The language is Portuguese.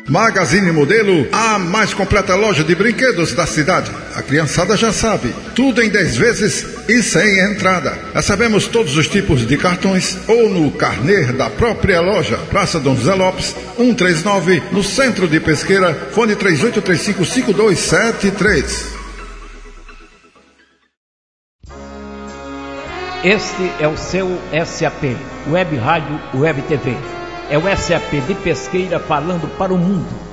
Magazine Modelo, a mais completa loja de brinquedos da cidade. A criançada já sabe, tudo em 10 vezes e sem entrada. Recebemos todos os tipos de cartões ou no carnê da própria loja. Praça Dom José Lopes, 139, no centro de Pesqueira, fone 38355273. Este é o seu SAP, Web Rádio Web TV. É o SAP de Pesqueira falando para o mundo.